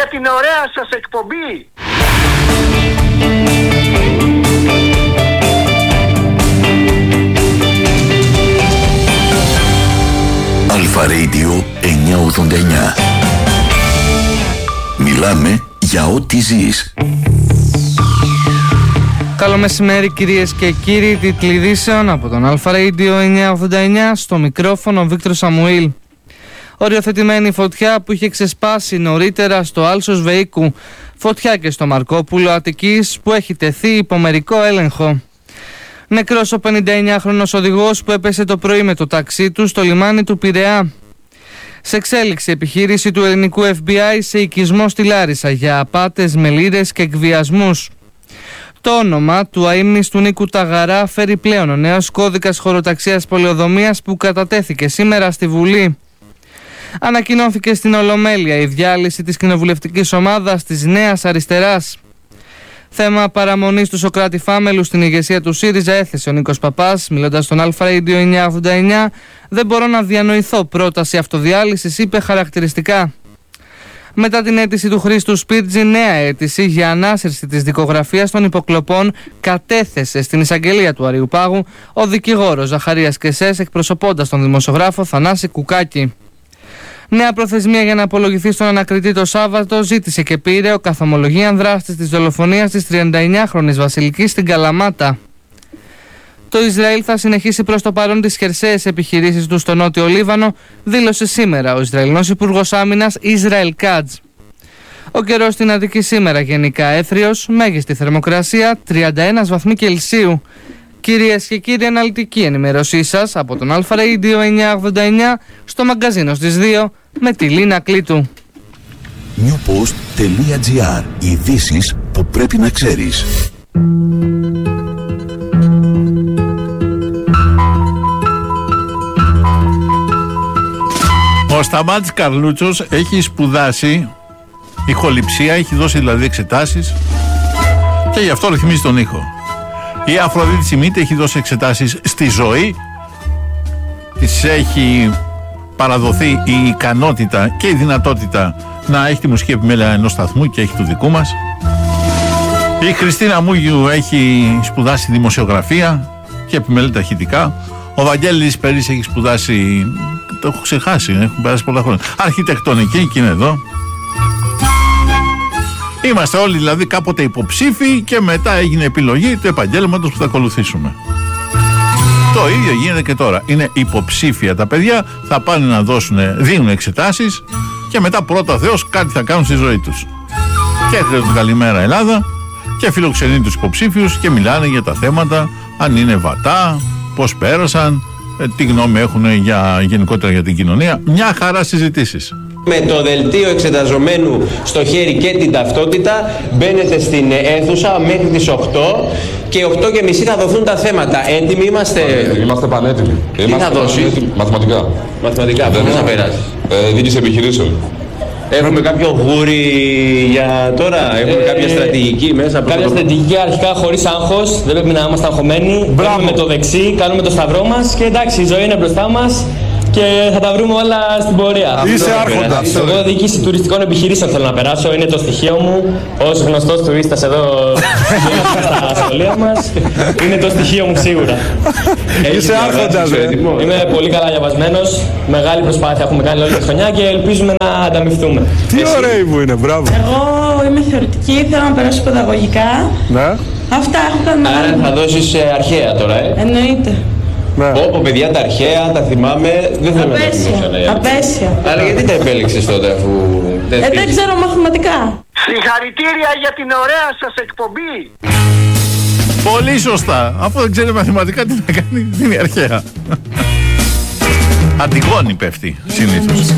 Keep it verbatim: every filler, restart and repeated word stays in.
την ωραία σας εκπομπή. Αλφα Radio εννιακόσια ογδόντα εννιά. Μιλάμε για ό,τι ζεις. Καλό μεσημέρι κυρίες και κύριοι, τίτλοι ειδήσεων από τον Αλφα Radio εννιακόσια ογδόντα εννιά, στο μικρόφωνο Βίκτορ Σαμουήλ. Οριοθετημένη φωτιά που είχε ξεσπάσει νωρίτερα στο Άλσος Βεϊκού, φωτιά και στο Μαρκόπουλο Αττικής που έχει τεθεί υπό μερικό έλεγχο. Νεκρός ο πενηνταεννιάχρονος οδηγός που έπεσε το πρωί με το ταξί του στο λιμάνι του Πειραιά. Σε εξέλιξη επιχείρηση του ελληνικού εφ μπι άι σε οικισμό στη Λάρισα για απάτες με λίρες και εκβιασμούς. Το όνομα του αείμνηστου Νίκου Ταγαρά φέρει πλέον ο νέος κώδικας χωροταξίας πολεοδομίας που κατατέθηκε σήμερα στη Βουλή. Ανακοινώθηκε στην Ολομέλεια η διάλυση της κοινοβουλευτικής ομάδας της Νέας Αριστεράς. Θέμα παραμονής του Σωκράτη Φάμελου στην ηγεσία του ΣΥΡΙΖΑ έθεσε ο Νίκος Παπάς, μιλώντας στον Αλφα Radio εννιακόσια ογδόντα εννιά. «Δεν μπορώ να διανοηθώ πρόταση αυτοδιάλυσης», είπε χαρακτηριστικά. Μετά την αίτηση του Χρήστου Σπίρτζη, νέα αίτηση για ανάσυρση της δικογραφίας των υποκλοπών κατέθεσε στην εισαγγελία του Αριουπάγου ο δικηγόρος Ζαχαρίας Κεσές, εκπροσωπώντας τον δημοσιογράφο Θανάση Κουκάκη. Νέα προθεσμία για να απολογηθεί στον ανακριτή το Σάββατο ζήτησε και πήρε ο καθομολογίαν δράστης της δολοφονίας της τριανταεννιάχρονης Βασιλικής στην Καλαμάτα. Το Ισραήλ θα συνεχίσει προς το παρόν τις χερσαίες επιχειρήσεις του στο Νότιο Λίβανο, δήλωσε σήμερα ο Ισραηλινός Υπουργός Άμυνας Ισραήλ Κάτζ. Ο καιρός στην Αττική σήμερα γενικά έθριος, μέγιστη θερμοκρασία τριάντα ένα βαθμοί Κελσίου. Κυρίες και κύριοι, αναλυτική ενημέρωσή σας από τον Αλφα Radio εννιακόσια ογδόντα εννιά στο μαγκαζίνο στις δύο με τη Λίνα Κλήτου. newpost τελεία gr. Ειδήσεις που πρέπει να ξέρεις. Ο Σταμάτης Καρλούτσος έχει σπουδάσει ηχοληψία, έχει δώσει δηλαδή εξετάσεις και γι' αυτό ρυθμίζει τον ήχο. Η Αφροδίτη Σιμίτη έχει δώσει εξετάσεις στη ζωή, της έχει παραδοθεί η ικανότητα και η δυνατότητα να έχει τη μουσική επιμέλεια ενός σταθμού και έχει του δικού μας. Η Χριστίνα Μούγιου έχει σπουδάσει δημοσιογραφία και επιμελεί ταχυτικά. Ο Βαγγέλης Περής έχει σπουδάσει, το έχω ξεχάσει, έχουν περάσει πολλά χρόνια, αρχιτεκτονική και είναι εδώ. Είμαστε όλοι δηλαδή κάποτε υποψήφοι και μετά έγινε επιλογή του επαγγέλματος που θα ακολουθήσουμε. Το ίδιο γίνεται και τώρα. Είναι υποψήφια τα παιδιά, θα πάνε να δώσουν, δίνουν εξετάσεις και μετά πρώτα Θεός κάτι θα κάνουν στη ζωή τους. Και έρχεται το Καλημέρα Ελλάδα και φιλοξενεί τους υποψήφιους και μιλάνε για τα θέματα, αν είναι βατά, πώς πέρασαν, τι γνώμη έχουν για, γενικότερα για την κοινωνία. Μια χαρά συζητήσεις. Με το δελτίο εξεταζομένου στο χέρι και την ταυτότητα μπαίνετε στην αίθουσα μέχρι τις οκτώ και οκτώ και μισή θα δοθούν τα θέματα. Έτοιμοι είμαστε? Είμαστε πανέτοιμοι. Τι είμαστε θα δώσει? Πανέτοιμοι. Μαθηματικά. Μαθηματικά. Πώς θα περάσει? Ε, Διοίκηση επιχειρήσεων. Έχουμε κάποιο γούρι για τώρα, έχουμε ε, κάποια στρατηγική μέσα. Κάποια το... στρατηγική αρχικά χωρίς άγχος, δεν πρέπει να είμαστε αγχωμένοι. Μπράβο. Με το δεξί, κάνουμε το σταυρό μας και εντάξει, η ζωή είναι μπροστά μας και θα τα βρούμε όλα στην πορεία. Είσαι άρχοντας. Εγώ διοίκηση τουριστικών επιχειρήσεων θέλω να περάσω, είναι το στοιχείο μου. Ως γνωστός τουρίστας εδώ στα σχολεία μας, είναι το στοιχείο μου σίγουρα. Είσαι άρχοντας. Είμαι πολύ καλά διαβασμένος, μεγάλη προσπάθεια έχουμε κάνει όλη τη χρονιά και ελπίζουμε να ανταμυφθούμε. Τι ωραίοι που είναι, μπράβο. Εγώ είμαι θεωρητική, θέλω να περάσω παιδαγωγικά. Ναι. Αυτά έχω κάνει. Άρα θα δώσεις αρχαία τώρα, ε. Εννοείται. Ναι. Όπω παιδιά τα αρχαία, τα θυμάμαι, δεν θέλω να τα θυμάμαι. Απέσια. Αλλά γιατί τα επέλεξες τότε αφού δεν ε, δεν ξέρω μαθηματικά. Συγχαρητήρια για την ωραία σας εκπομπή. Πολύ σωστά. Αφού δεν ξέρει μαθηματικά τι να κάνει, είναι αρχαία. Αντιγόνη πέφτει συνήθως.